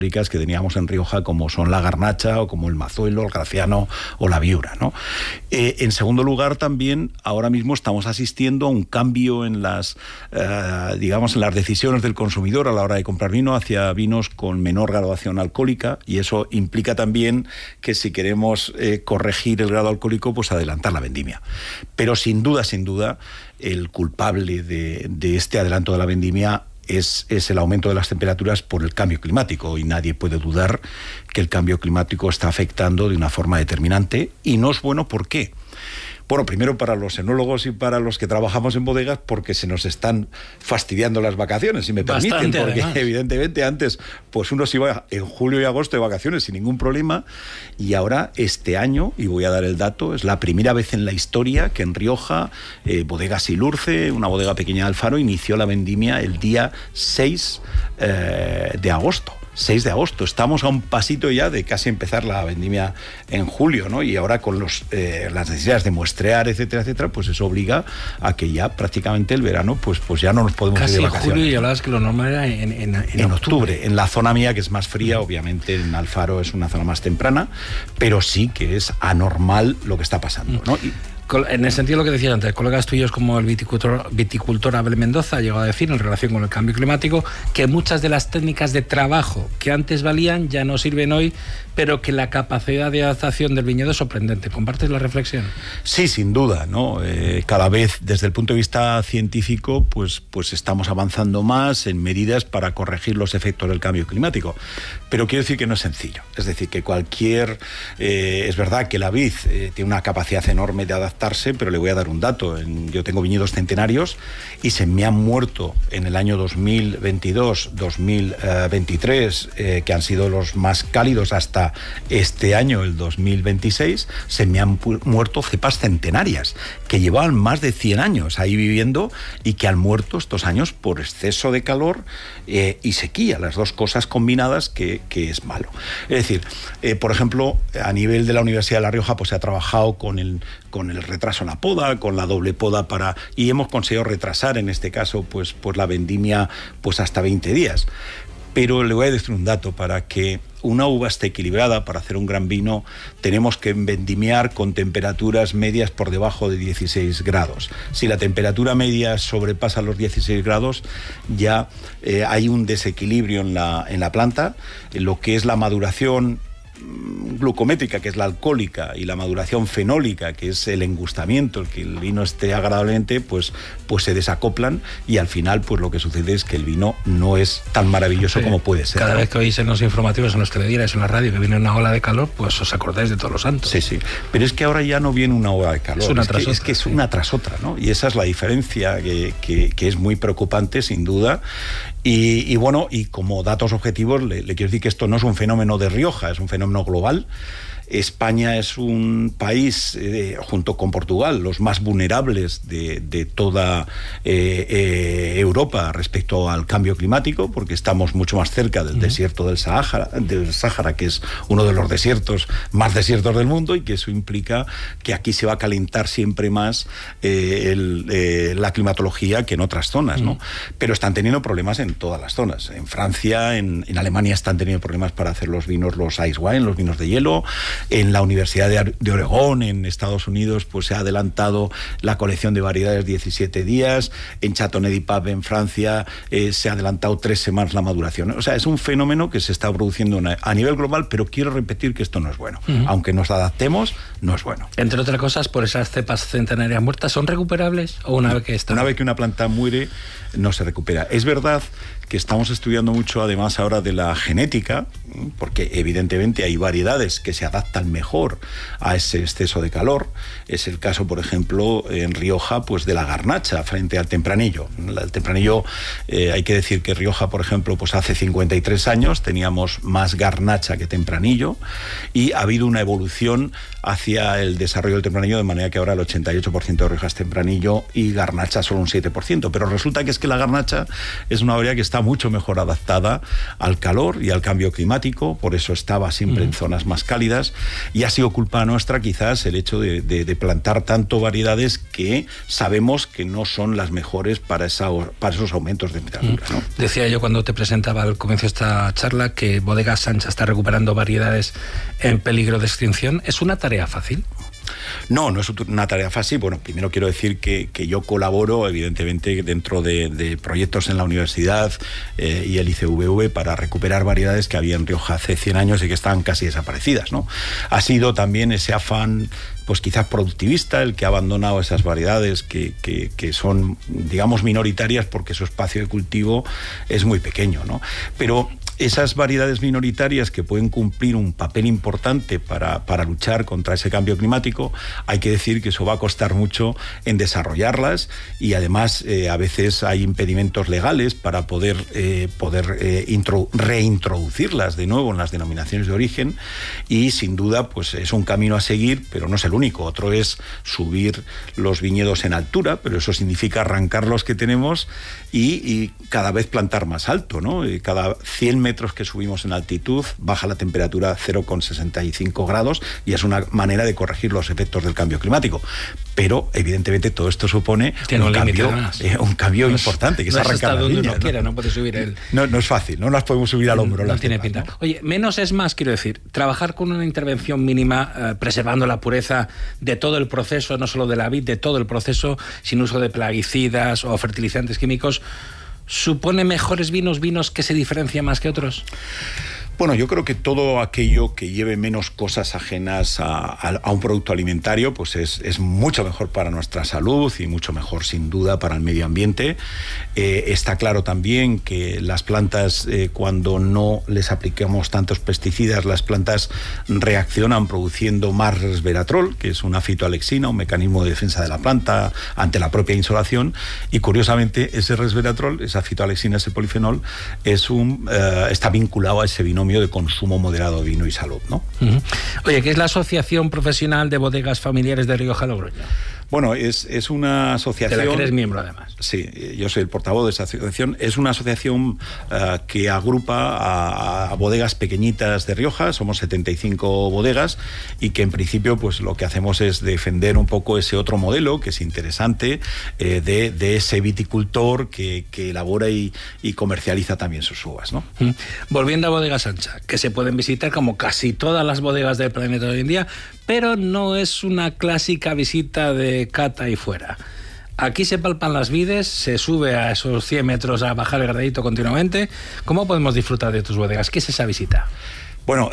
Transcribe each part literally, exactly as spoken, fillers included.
que teníamos en Rioja, como son la garnacha o como el mazuelo, el graciano o la viura, ¿no? Eh, en segundo lugar, también ahora mismo estamos asistiendo a un cambio en las, eh, digamos, en las decisiones del consumidor a la hora de comprar vino hacia vinos con menor graduación alcohólica, y eso implica también que si queremos eh, corregir el grado alcohólico, pues adelantar la vendimia. Pero sin duda, sin duda, el culpable de, de este adelanto de la vendimia Es, es el aumento de las temperaturas por el cambio climático, y nadie puede dudar que el cambio climático está afectando de una forma determinante, y no es bueno. ¿Por qué? Bueno, primero para los enólogos y para los que trabajamos en bodegas, porque se nos están fastidiando las vacaciones, si me permiten. Bastante, porque además, evidentemente antes pues uno se iba en julio y agosto de vacaciones sin ningún problema, y ahora este año, y voy a dar el dato, es la primera vez en la historia que en Rioja, eh, Bodega Silurce, una bodega pequeña de Alfaro, inició la vendimia el día seis eh, de agosto. seis de agosto, estamos a un pasito ya de casi empezar la vendimia en julio, ¿no? Y ahora con los, eh, las necesidades de muestrear, etcétera, etcétera, pues eso obliga a que ya prácticamente el verano, pues, pues ya no nos podemos casi ir de vacaciones. Casi en julio, y hablabas que lo normal era en, en, en, en octubre. octubre. En la zona mía, que es más fría, obviamente en Alfaro es una zona más temprana, pero sí que es anormal lo que está pasando, ¿no? Y, en el sentido de lo que decías antes, colegas tuyos como el viticultor, viticultor Abel Mendoza llegó a decir en relación con el cambio climático que muchas de las técnicas de trabajo que antes valían ya no sirven hoy, pero que la capacidad de adaptación del viñedo es sorprendente. ¿Compartes la reflexión? Sí, sin duda, ¿no? Eh, cada vez desde el punto de vista científico pues, pues estamos avanzando más en medidas para corregir los efectos del cambio climático, pero quiero decir que no es sencillo. Es decir, que cualquier... Eh, es verdad que la vid eh, tiene una capacidad enorme de adaptación, pero le voy a dar un dato. Yo tengo viñedos centenarios y se me han muerto en el año dos mil veintidós, dos mil veintitrés, eh, que han sido los más cálidos hasta este año, el dos mil veintiséis, se me han muerto cepas centenarias que llevaban más de cien años ahí viviendo y que han muerto estos años por exceso de calor eh, y sequía, las dos cosas combinadas que, que es malo. Es decir, eh, por ejemplo, a nivel de la Universidad de La Rioja pues se ha trabajado con el, con el retraso en la poda, con la doble poda para, y hemos conseguido retrasar en este caso pues, pues la vendimia pues hasta veinte días. Pero le voy a decir un dato: para que una uva esté equilibrada, para hacer un gran vino, tenemos que vendimiar con temperaturas medias por debajo de dieciséis grados. Si la temperatura media sobrepasa los dieciséis grados, ya eh, hay un desequilibrio en la, en la planta, en lo que es la maduración glucométrica, que es la alcohólica, y la maduración fenólica, que es el engustamiento, el que el vino esté agradablemente, pues, pues se desacoplan, y al final pues lo que sucede es que el vino no es tan maravilloso sí, como puede ser. Cada ¿no? vez que oís en los informativos, en los telediarios, en la radio, que viene una ola de calor, pues os acordáis de todos los santos. Sí, sí, pero es que ahora ya no viene una ola de calor, es, una es, tras que, otra, es que es sí. una tras otra, ¿no? Y esa es la diferencia que, que, que es muy preocupante, sin duda. Y, y bueno, y como datos objetivos, le, le quiero decir que esto no es un fenómeno de Rioja, es un fenómeno global. España es un país, eh, junto con Portugal, los más vulnerables de, de toda eh, eh, Europa respecto al cambio climático, porque estamos mucho más cerca del uh-huh. desierto del Sahara, del Sáhara, que es uno de los desiertos más desiertos del mundo, y que eso implica que aquí se va a calentar siempre más eh, el, eh, la climatología que en otras zonas, ¿no? Uh-huh. Pero están teniendo problemas en todas las zonas. En Francia, en, en Alemania están teniendo problemas para hacer los vinos, los ice wine, los vinos de hielo. En la Universidad de, de Oregón, en Estados Unidos, pues se ha adelantado la colección de variedades diecisiete días. En Châteauneuf-du-Pape, en Francia, eh, se ha adelantado tres semanas la maduración. O sea, es un fenómeno que se está produciendo una, a nivel global, pero quiero repetir que esto no es bueno. Uh-huh. Aunque nos adaptemos, no es bueno. Entre otras cosas, por esas cepas centenarias muertas, ¿son recuperables o una vez que están? Una vez que una planta muere, no se recupera. Es verdad que estamos estudiando mucho, además, ahora de la genética, porque evidentemente hay variedades que se adaptan mejor a ese exceso de calor. Es el caso, por ejemplo, en Rioja, pues de la garnacha frente al tempranillo. El tempranillo, eh, hay que decir que Rioja, por ejemplo, pues hace cincuenta y tres años teníamos más garnacha que tempranillo, y ha habido una evolución hacia el desarrollo del tempranillo, de manera que ahora el ochenta y ocho por ciento de Rioja es tempranillo y garnacha solo un siete por ciento. Pero resulta que es que la garnacha es una variedad que está mucho mejor adaptada al calor y al cambio climático. climático, por eso estaba siempre uh-huh. en zonas más cálidas, y ha sido culpa nuestra quizás el hecho de, de, de plantar tanto variedades que sabemos que no son las mejores para, esa, para esos aumentos de temperatura, ¿no? Decía yo cuando te presentaba al comienzo de esta charla que Bodegas Sancha está recuperando variedades en peligro de extinción. ¿Es una tarea fácil? No, no es una tarea fácil. Bueno, primero quiero decir que, que yo colaboro, evidentemente, dentro de, de proyectos en la universidad eh, y el I C V V para recuperar variedades que había en Rioja hace cien años y que están casi desaparecidas, ¿no? Ha sido también ese afán, pues quizás productivista, el que ha abandonado esas variedades que, que, que son, digamos, minoritarias porque su espacio de cultivo es muy pequeño, ¿no? Pero esas variedades minoritarias que pueden cumplir un papel importante para, para luchar contra ese cambio climático, hay que decir que eso va a costar mucho en desarrollarlas, y además eh, a veces hay impedimentos legales para poder, eh, poder eh, intro, reintroducirlas de nuevo en las denominaciones de origen, y sin duda pues es un camino a seguir, pero no es el único. Otro es subir los viñedos en altura, pero eso significa arrancar los que tenemos y, y cada vez plantar más alto, ¿no? Y cada cien metros que subimos en altitud baja la temperatura cero coma sesenta y cinco grados, y es una manera de corregir los efectos del cambio climático. Pero evidentemente todo esto supone Tiene un, un cambio, eh, un cambio no importante, que no es arrancar donde la viña, uno ¿no? quiera, no puede subir el... No, no es fácil, no las podemos subir al hombro. No las tiene temas, pinta. ¿no? Oye, menos es más, quiero decir, trabajar con una intervención mínima, eh, preservando la pureza de todo el proceso, no solo de la vid, de todo el proceso, sin uso de plaguicidas o fertilizantes químicos, ¿supone mejores vinos, vinos que se diferencian más que otros? Bueno, yo creo que todo aquello que lleve menos cosas ajenas a, a, a un producto alimentario, pues es, es mucho mejor para nuestra salud y mucho mejor, sin duda, para el medio ambiente. Eh, está claro también que las plantas, eh, cuando no les aplicamos tantos pesticidas, las plantas reaccionan produciendo más resveratrol, que es una fitoalexina, un mecanismo de defensa de la planta ante la propia insolación, y curiosamente ese resveratrol, esa fitoalexina, ese polifenol, es un, eh, está vinculado a ese binomio de consumo moderado de vino y salud, ¿no? Uh-huh. Oye, ¿qué es la Asociación Profesional de Bodegas Familiares de Rioja Logroño? Bueno, es, es una asociación... De la que eres miembro, además. Sí, yo soy el portavoz de esa asociación. Es una asociación uh, que agrupa a, a bodegas pequeñitas de Rioja, somos setenta y cinco bodegas, y que en principio pues lo que hacemos es defender un poco ese otro modelo, que es interesante, eh, de, de ese viticultor que, que elabora y, y comercializa también sus uvas, ¿no? Mm. Volviendo a Bodegas Sancha, que se pueden visitar como casi todas las bodegas del planeta hoy en día, pero no es una clásica visita de cata y fuera. Aquí se palpan las vides, se sube a esos cien metros a bajar el gradito continuamente. ¿Cómo podemos disfrutar de tus bodegas? ¿Qué es esa visita? Bueno,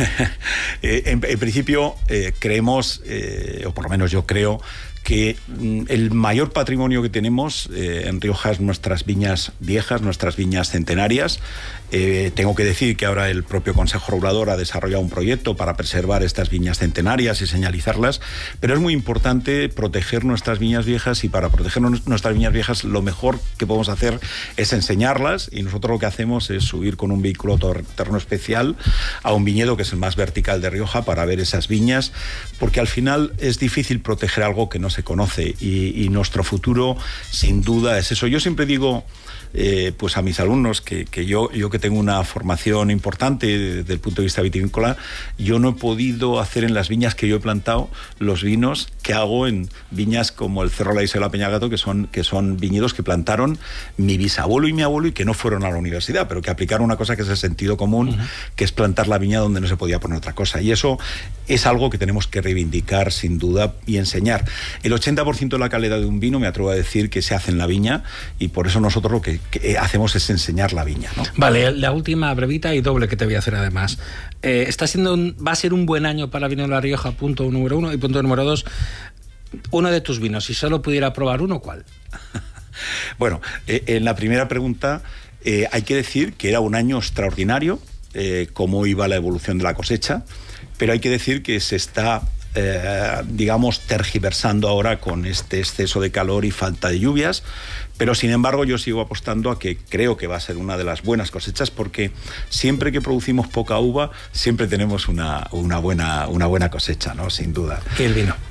en, en principio eh, creemos, eh, o por lo menos yo creo, que el mayor patrimonio que tenemos eh, en Rioja es nuestras viñas viejas, nuestras viñas centenarias. Eh, tengo que decir que ahora el propio Consejo Regulador ha desarrollado un proyecto para preservar estas viñas centenarias y señalizarlas, pero es muy importante proteger nuestras viñas viejas, y para proteger nuestras viñas viejas lo mejor que podemos hacer es enseñarlas, y nosotros lo que hacemos es subir con un vehículo todoterreno especial a un viñedo que es el más vertical de Rioja para ver esas viñas, porque al final es difícil proteger algo que no se conoce, y, y nuestro futuro sin duda es eso. Yo siempre digo eh, pues a mis alumnos que, que yo, yo que tengo una formación importante desde el punto de vista vitivinícola, yo no he podido hacer en las viñas que yo he plantado los vinos que hago en viñas como el Cerro La Isla y la Peñagato, que son, que son viñedos que plantaron mi bisabuelo y mi abuelo y que no fueron a la universidad, pero que aplicaron una cosa que es el sentido común, uh-huh. que es plantar la viña donde no se podía poner otra cosa, y eso es algo que tenemos que reivindicar sin duda y enseñar. El ochenta por ciento de la calidad de un vino, me atrevo a decir, que se hace en la viña, y por eso nosotros lo que, que hacemos es enseñar la viña, ¿no? Vale, la última brevita y doble que te voy a hacer además. Eh, está siendo un, va a ser un buen año para Vino de La Rioja, punto número uno, y punto número dos, uno de tus vinos, si solo pudiera probar uno, ¿cuál? Bueno, eh, en la primera pregunta eh, hay que decir que era un año extraordinario, eh, cómo iba la evolución de la cosecha, pero hay que decir que se está Eh, digamos, tergiversando ahora con este exceso de calor y falta de lluvias, pero sin embargo yo sigo apostando a que creo que va a ser una de las buenas cosechas, porque siempre que producimos poca uva, siempre tenemos una, una, buena, una buena cosecha, ¿no? Sin duda. ¿Qué el vino?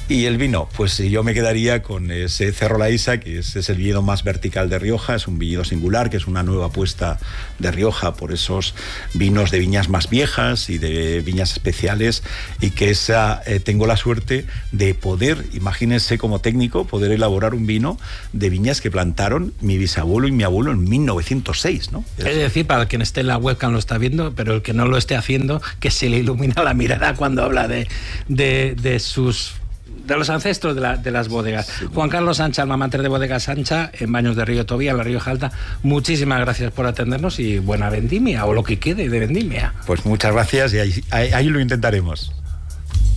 Y el vino, pues yo me quedaría con ese Cerro La Isa, que es, es el viñedo más vertical de Rioja, es un viñedo singular, que es una nueva apuesta de Rioja por esos vinos de viñas más viejas y de viñas especiales, y que esa, eh, tengo la suerte de poder, imagínense como técnico, poder elaborar un vino de viñas que plantaron mi bisabuelo y mi abuelo en mil novecientos seis, ¿no? Es decir, para el que esté en la webcam lo está viendo, pero el que no lo esté haciendo, que se le ilumina la mirada cuando habla de, de, de sus... de los ancestros de, la, de las bodegas. Sí. Juan Carlos Sancha, alma mater de Bodegas Sancha, en Baños de Río Tobía, en la Rioja Alta, muchísimas gracias por atendernos y buena vendimia, o lo que quede de vendimia. Pues muchas gracias y ahí, ahí, ahí lo intentaremos.